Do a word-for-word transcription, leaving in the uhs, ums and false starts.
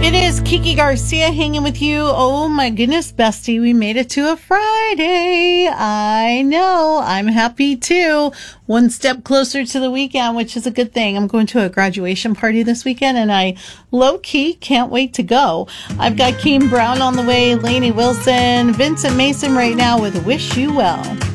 It is Kiki Garcia hanging with you. Oh my goodness, bestie, we made it to a Friday. I know, I'm happy too. One step closer to the weekend, which is a good thing. I'm going to a graduation party this weekend, and I low-key can't wait to go. I've got Keem Brown on the way, Lainey Wilson, Vincent Mason right now with Wish You Well.